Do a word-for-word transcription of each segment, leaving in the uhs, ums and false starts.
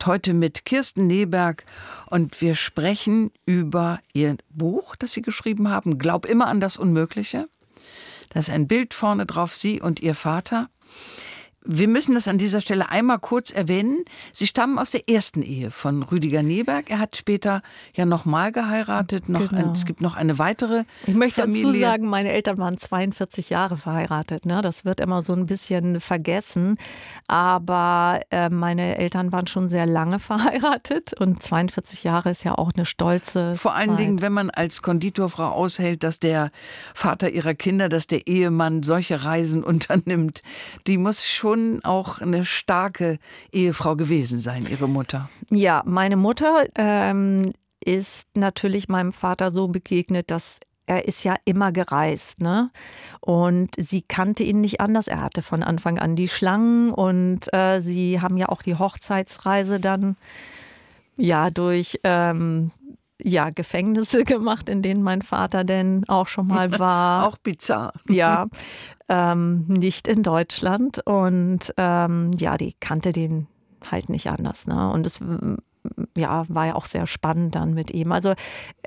Podcast heute mit Kirsten Neberg und wir sprechen über ihr Buch, das Sie geschrieben haben, Glaub immer an das Unmögliche. Da ist ein Bild vorne drauf, Sie und Ihr Vater. Wir müssen das an dieser Stelle einmal kurz erwähnen. Sie stammen aus der ersten Ehe von Rüdiger Neberg. Er hat später ja nochmal geheiratet. Noch Genau. ein, es gibt noch eine weitere Ich möchte Familie. dazu sagen, meine Eltern waren zweiundvierzig Jahre verheiratet. Ne? Das wird immer so ein bisschen vergessen. Aber äh, meine Eltern waren schon sehr lange verheiratet. Und zweiundvierzig Jahre ist ja auch eine stolze Vor allen Zeit. Dingen, wenn man als Konditorfrau aushält, dass der Vater ihrer Kinder, dass der Ehemann solche Reisen unternimmt. Die muss schon auch eine starke Ehefrau gewesen sein, Ihre Mutter. Ja, meine Mutter ähm, ist natürlich meinem Vater so begegnet, dass er ist ja immer gereist, ne? Und sie kannte ihn nicht anders. Er hatte von Anfang an die Schlangen und äh, sie haben ja auch die Hochzeitsreise dann ja durch ähm, ja, Gefängnisse gemacht, in denen mein Vater denn auch schon mal war. Auch bizarr. Ja, ähm, nicht in Deutschland. Und ähm, ja, die kannte den halt nicht anders. Ne? Und es ja, war ja auch sehr spannend dann mit ihm. Also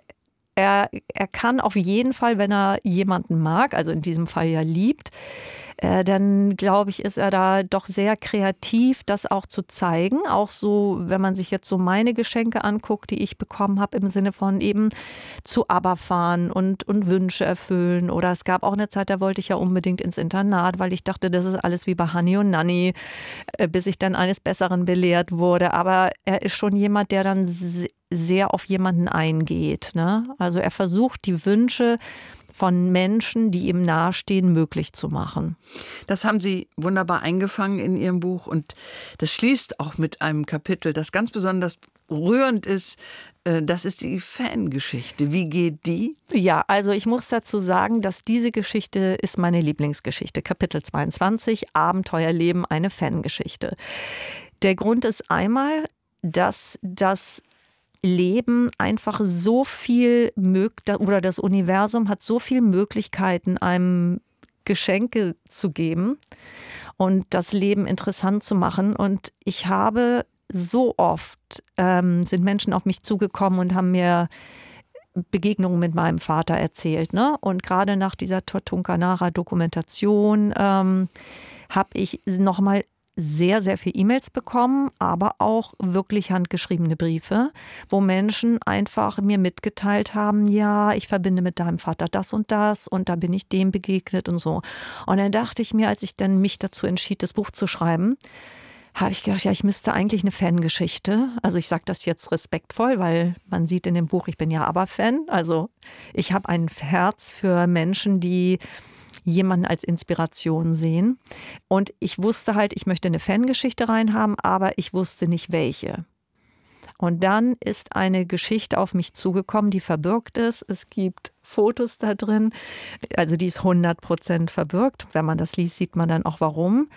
er, er kann auf jeden Fall, wenn er jemanden mag, also in diesem Fall ja liebt, äh, dann glaube ich, ist er da doch sehr kreativ, das auch zu zeigen. Auch so, wenn man sich jetzt so meine Geschenke anguckt, die ich bekommen habe, im Sinne von eben zu ABBA fahren und, und Wünsche erfüllen. Oder es gab auch eine Zeit, da wollte ich ja unbedingt ins Internat, weil ich dachte, das ist alles wie bei Hanni und Nanni, äh, bis ich dann eines Besseren belehrt wurde. Aber er ist schon jemand, der dann sehr auf jemanden eingeht, ne? Also er versucht, die Wünsche von Menschen, die ihm nahestehen, möglich zu machen. Das haben Sie wunderbar eingefangen in Ihrem Buch und das schließt auch mit einem Kapitel, das ganz besonders rührend ist. Das ist die Fangeschichte. Wie geht die? Ja, also ich muss dazu sagen, dass diese Geschichte ist meine Lieblingsgeschichte. Kapitel zweiundzwanzig, Abenteuerleben, eine Fangeschichte. Der Grund ist einmal, dass das Leben einfach so viel mögt oder das Universum hat so viele Möglichkeiten, einem Geschenke zu geben und das Leben interessant zu machen. Und ich habe so oft ähm, sind Menschen auf mich zugekommen und haben mir Begegnungen mit meinem Vater erzählt, ne? Und gerade nach dieser Totunkanara-Dokumentation ähm, habe ich nochmal sehr, sehr viele E-Mails bekommen, aber auch wirklich handgeschriebene Briefe, wo Menschen einfach mir mitgeteilt haben, ja, ich verbinde mit deinem Vater das und das und da bin ich dem begegnet und so. Und dann dachte ich mir, als ich dann mich dazu entschied, das Buch zu schreiben, habe ich gedacht, ja, ich müsste eigentlich eine Fangeschichte. Also ich sage das jetzt respektvoll, weil man sieht in dem Buch, ich bin ja ABBA-Fan. Also ich habe ein Herz für Menschen, die jemanden als Inspiration sehen. Und ich wusste halt, ich möchte eine Fangeschichte reinhaben, aber ich wusste nicht welche. Und dann ist eine Geschichte auf mich zugekommen, die verbürgt ist. Es gibt Fotos da drin, also die ist hundert Prozent verbürgt. Wenn man das liest, sieht man dann auch warum.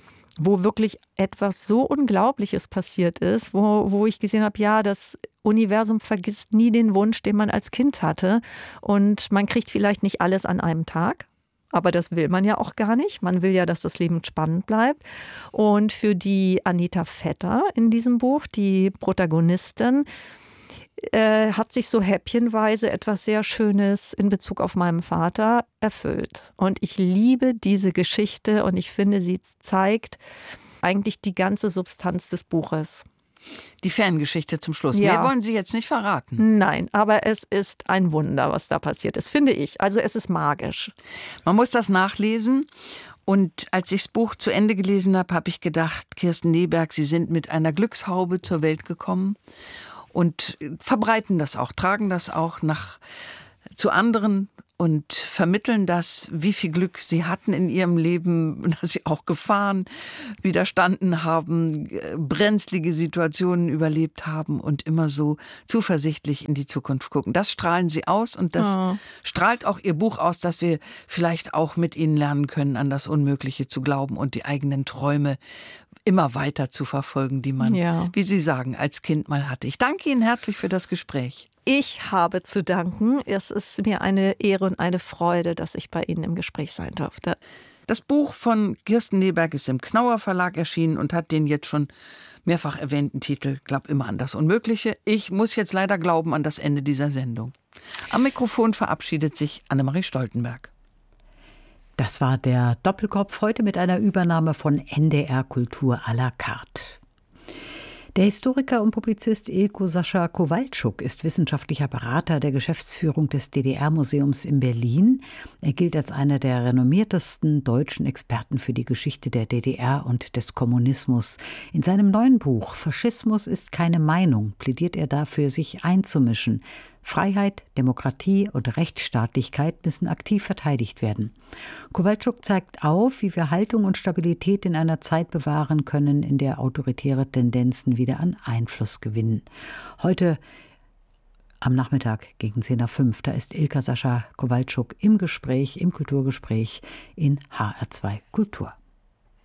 Wo wirklich etwas so Unglaubliches passiert ist, wo, wo ich gesehen habe, ja, das Universum vergisst nie den Wunsch, den man als Kind hatte. Und man kriegt vielleicht nicht alles an einem Tag. Aber das will man ja auch gar nicht. Man will ja, dass das Leben spannend bleibt. Und für die Anita Vetter in diesem Buch, die Protagonistin, äh, hat sich so häppchenweise etwas sehr Schönes in Bezug auf meinen Vater erfüllt. Und ich liebe diese Geschichte und ich finde, sie zeigt eigentlich die ganze Substanz des Buches. Die Fangeschichte zum Schluss. Ja. Mehr wollen Sie jetzt nicht verraten. Nein, aber es ist ein Wunder, was da passiert ist, finde ich. Also es ist magisch. Man muss das nachlesen. Und als ich das Buch zu Ende gelesen habe, habe ich gedacht, Kirsten Neberg, Sie sind mit einer Glückshaube zur Welt gekommen und verbreiten das auch, tragen das auch nach zu anderen und vermitteln das, wie viel Glück Sie hatten in Ihrem Leben, dass Sie auch Gefahren widerstanden haben, brenzlige Situationen überlebt haben und immer so zuversichtlich in die Zukunft gucken. Das strahlen Sie aus und das oh. strahlt auch Ihr Buch aus, dass wir vielleicht auch mit Ihnen lernen können, an das Unmögliche zu glauben und die eigenen Träume immer weiter zu verfolgen, die man, ja. wie Sie sagen, als Kind mal hatte. Ich danke Ihnen herzlich für das Gespräch. Ich habe zu danken. Es ist mir eine Ehre und eine Freude, dass ich bei Ihnen im Gespräch sein durfte. Das Buch von Kirsten Neberg ist im Knauer Verlag erschienen und hat den jetzt schon mehrfach erwähnten Titel Glaub immer an das Unmögliche. Ich muss jetzt leider glauben an das Ende dieser Sendung. Am Mikrofon verabschiedet sich Annemarie Stoltenberg. Das war der Doppelkopf, heute mit einer Übernahme von N D R Kultur à la carte. Der Historiker und Publizist Ilko Sascha Kowalczuk ist wissenschaftlicher Berater der Geschäftsführung des D D R-Museums in Berlin. Er gilt als einer der renommiertesten deutschen Experten für die Geschichte der D D R und des Kommunismus. In seinem neuen Buch »Faschismus ist keine Meinung« plädiert er dafür, sich einzumischen. Freiheit, Demokratie und Rechtsstaatlichkeit müssen aktiv verteidigt werden. Kowalczuk zeigt auf, wie wir Haltung und Stabilität in einer Zeit bewahren können, in der autoritäre Tendenzen wieder an Einfluss gewinnen. Heute am Nachmittag gegen zehn nach fünf, da ist Ilka Sascha Kowalczuk im Gespräch, im Kulturgespräch in H R zwei Kultur.